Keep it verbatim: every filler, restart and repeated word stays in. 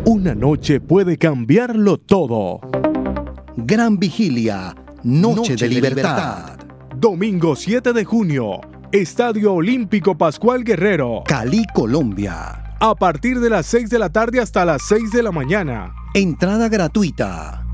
Una noche puede cambiarlo todo. Gran Vigilia, Noche, Noche de, libertad. de Libertad. Domingo siete de junio, Estadio Olímpico Pascual Guerrero, Cali, Colombia. A partir de las seis de la tarde hasta las seis de la mañana. Entrada gratuita.